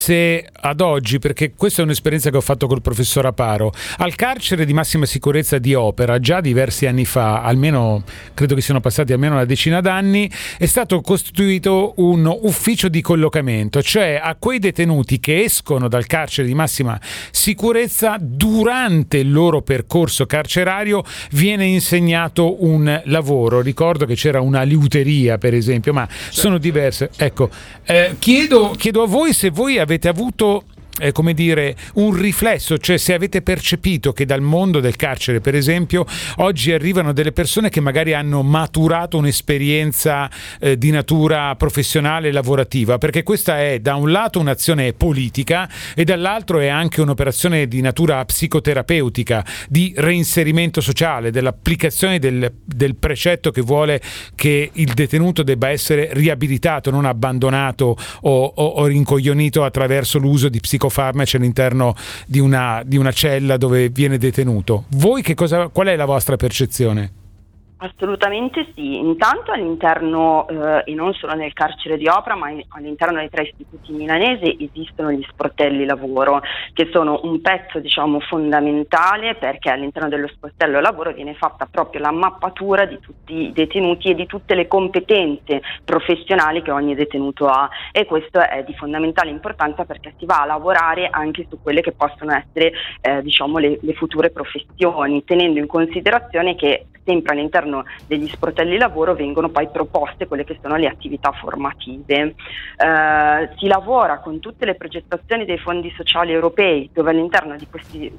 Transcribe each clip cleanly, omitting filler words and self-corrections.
Se ad oggi, perché questa è un'esperienza che ho fatto col professor Aparo, al carcere di massima sicurezza di Opera, già diversi anni fa, almeno credo che siano passati almeno una decina d'anni, è stato costituito un ufficio di collocamento, cioè a quei detenuti che escono dal carcere di massima sicurezza, durante il loro percorso carcerario viene insegnato un lavoro. Ricordo che c'era una liuteria, per esempio, ma sono diverse. Ecco, chiedo a voi se voi avete avuto come dire, un riflesso, cioè se avete percepito che dal mondo del carcere, per esempio, oggi arrivano delle persone che magari hanno maturato un'esperienza di natura professionale e lavorativa, perché questa è da un lato un'azione politica e dall'altro è anche un'operazione di natura psicoterapeutica, di reinserimento sociale, dell'applicazione del precetto che vuole che il detenuto debba essere riabilitato, non abbandonato o rincoglionito attraverso l'uso di psicofarmaci all'interno di una cella dove viene detenuto. Voi qual è la vostra percezione? Assolutamente sì, intanto all'interno e non solo nel carcere di Opera, ma all'interno dei 3 istituti milanesi esistono gli sportelli lavoro, che sono un pezzo fondamentale, perché all'interno dello sportello lavoro viene fatta proprio la mappatura di tutti i detenuti e di tutte le competenze professionali che ogni detenuto ha, e questo è di fondamentale importanza perché si va a lavorare anche su quelle che possono essere le future professioni, tenendo in considerazione che sempre all'interno degli sportelli lavoro vengono poi proposte quelle che sono le attività formative. Si lavora con tutte le progettazioni dei fondi sociali europei, dove all'interno di questi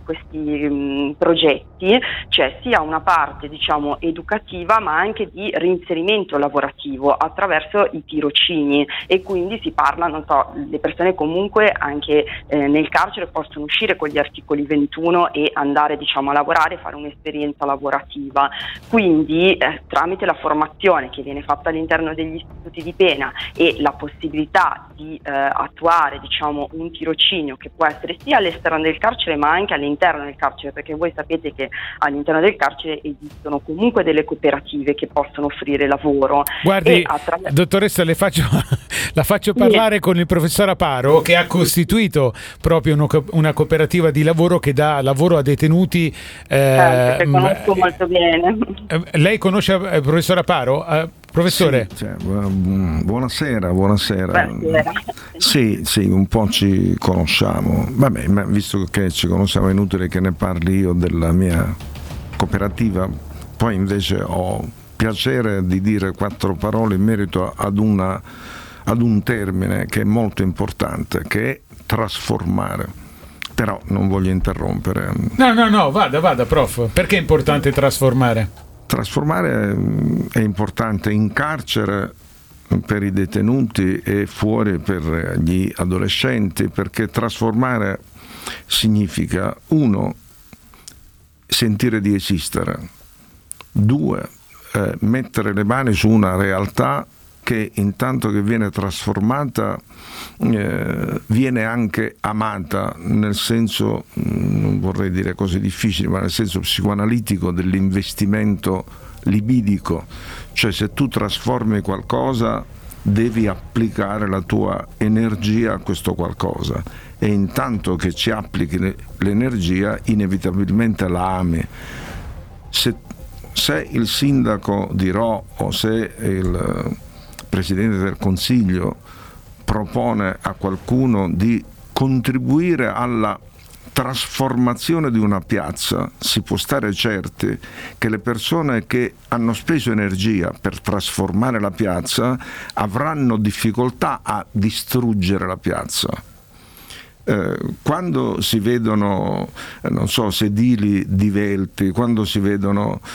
progetti c'è sia una parte educativa, ma anche di reinserimento lavorativo attraverso i tirocini, e quindi si parla, le persone comunque anche nel carcere possono uscire con gli articoli 21 e andare a lavorare, fare un'esperienza lavorativa. Quindi tramite la formazione che viene fatta all'interno degli istituti di pena e la possibilità di attuare un tirocinio che può essere sia all'esterno del carcere ma anche all'interno del carcere, perché voi sapete che all'interno del carcere esistono comunque delle cooperative che possono offrire lavoro. Guardi, dottoressa, la faccio parlare con il professor Aparo, che ha costituito proprio una cooperativa di lavoro che dà lavoro a detenuti. Che conosco molto bene. Lei conosce il professor Aparo? Professore? Sì, buonasera. Sì, un po' ci conosciamo. Vabbè, ma visto che ci conosciamo è inutile che ne parli io della mia cooperativa. Poi invece ho piacere di dire 4 parole in merito ad un termine che è molto importante, che è trasformare. Però non voglio interrompere. No, vada, prof. Perché è importante trasformare? Trasformare è importante in carcere per i detenuti e fuori per gli adolescenti, perché trasformare significa 1, sentire di esistere, 2, mettere le mani su una realtà che intanto che viene trasformata viene anche amata, nel senso, non vorrei dire cose difficili, ma nel senso psicoanalitico dell'investimento libidico, cioè se tu trasformi qualcosa devi applicare la tua energia a questo qualcosa, e intanto che ci applichi l'energia inevitabilmente la ami. Se il sindaco di Rho o se il Presidente del Consiglio propone a qualcuno di contribuire alla trasformazione di una piazza, si può stare certi che le persone che hanno speso energia per trasformare la piazza avranno difficoltà a distruggere la piazza. Quando si vedono sedili divelti, quando si vede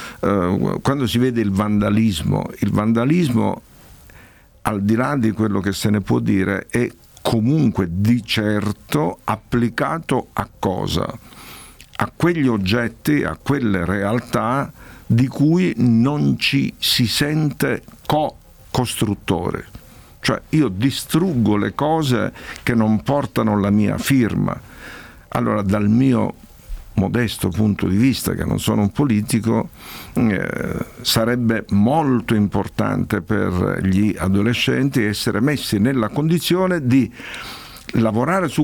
il vandalismo, al di là di quello che se ne può dire, è comunque di certo applicato a cosa? A quegli oggetti, a quelle realtà di cui non ci si sente co-costruttori. Cioè io distruggo le cose che non portano la mia firma. Allora, dal mio modesto punto di vista, che non sono un politico, sarebbe molto importante per gli adolescenti essere messi nella condizione di lavorare su